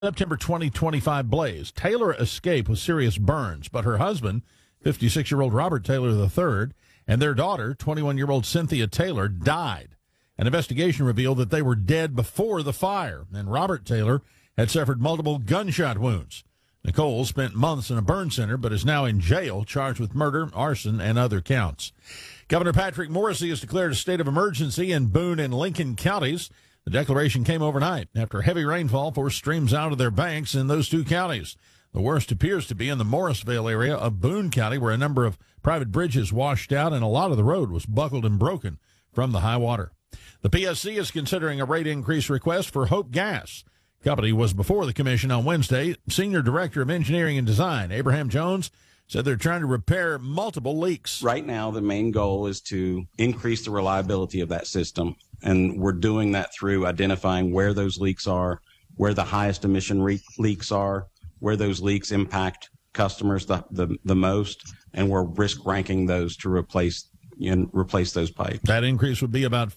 September 2025 blaze. Taylor escaped with serious burns, but her husband, 56-year-old Robert Taylor III, and their daughter, 21-year-old Cynthia Taylor, died. An investigation revealed that they were dead before the fire, and Robert Taylor had suffered multiple gunshot wounds. Nicole spent months in a burn center, but is now in jail, charged with murder, arson, and other counts. Governor Patrick Morrisey has declared a state of emergency in Boone and Lincoln counties. The declaration came overnight after heavy rainfall forced streams out of their banks in those two counties. The worst appears to be in the Morrisville area of Boone County, where a number of private bridges washed out and a lot of the road was buckled and broken from the high water. The PSC is considering a rate increase request for Hope Gas. The company was before the commission on Wednesday. Senior Director of Engineering and Design, Abraham Jones, said they're trying to repair multiple leaks. Right now, the main goal is to increase the reliability of that system. And we're doing that through identifying where those leaks are, where the highest emission leaks are, where those leaks impact customers the most, and we're risk ranking those to replace those pipes. That increase would be about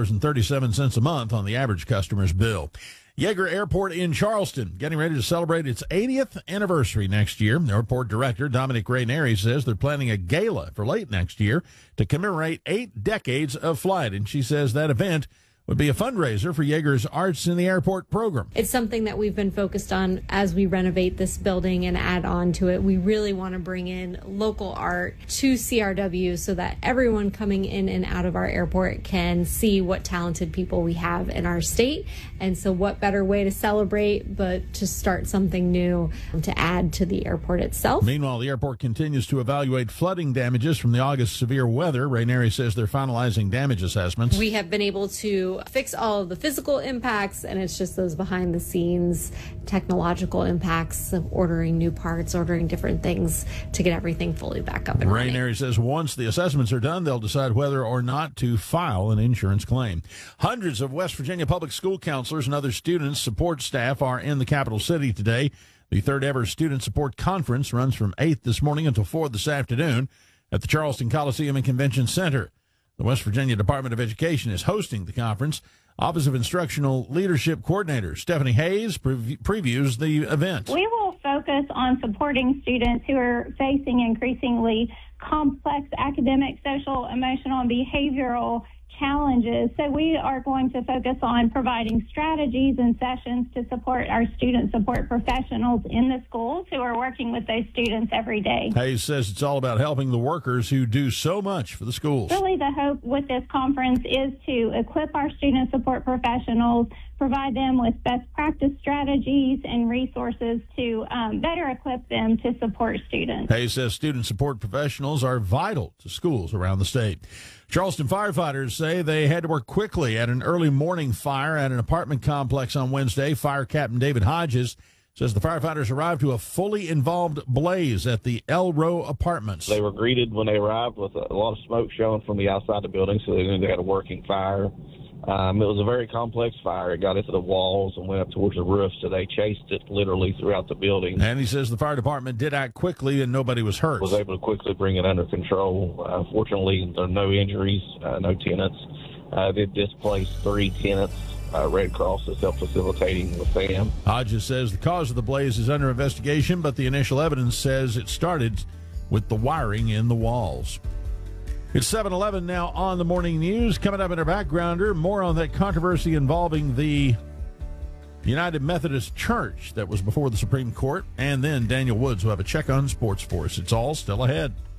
$4.37 a month on the average customer's bill. Yeager Airport in Charleston getting ready to celebrate its 80th anniversary next year. Airport Director Dominic Raineri says they're planning a gala for late next year to commemorate 8 decades of flight, and she says that event would be a fundraiser for Yeager's Arts in the Airport program. It's something that we've been focused on as we renovate this building and add on to it. We really want to bring in local art to CRW so that everyone coming in and out of our airport can see what talented people we have in our state. And so what better way to celebrate but to start something new to add to the airport itself. Meanwhile, the airport continues to evaluate flooding damages from the August severe weather. Raineri says they're finalizing damage assessments. We have been able to fix all of the physical impacts, and it's just those behind the scenes technological impacts of ordering new parts, ordering different things to get everything fully back up and running. Raineri says once the assessments are done, they'll decide whether or not to file an insurance claim. Hundreds of West Virginia public school counselors and other students support staff are in the capital city today. The third ever Student Support Conference runs from 8 this morning until 4 this afternoon at the Charleston Coliseum and Convention Center. The West Virginia Department of Education is hosting the conference. Office of Instructional Leadership Coordinator Stephanie Hayes previews the event. We will focus on supporting students who are facing increasingly complex academic, social, emotional, and behavioral challenges. So we are going to focus on providing strategies and sessions to support our student support professionals in the schools who are working with those students every day. Hayes says it's all about helping the workers who do so much for the schools. Really, the hope with this conference is to equip our student support professionals, provide them with best practice strategies and resources to better equip them to support students. Hayes says student support professionals are vital to schools around the state. Charleston firefighters say they had to work quickly at an early morning fire at an apartment complex on Wednesday. Fire Captain David Hodges says the firefighters arrived to a fully involved blaze at the El Row Apartments. They were greeted when they arrived with a lot of smoke showing from the outside of the building, so they knew they had a working fire. It was a very complex fire. It got into the walls and went up towards the roof, so they chased it literally throughout the building. And he says the fire department did act quickly and nobody was hurt. Was able to quickly bring it under control. Fortunately, there are no injuries, no tenants. They displaced 3 tenants. Red Cross is help facilitating with them. Hodges says the cause of the blaze is under investigation, but the initial evidence says it started with the wiring in the walls. It's 7:11 now on the morning news. Coming up in our backgrounder, more on that controversy involving the United Methodist Church that was before the Supreme Court. And then Daniel Woods will have a check on sports for us. It's all still ahead.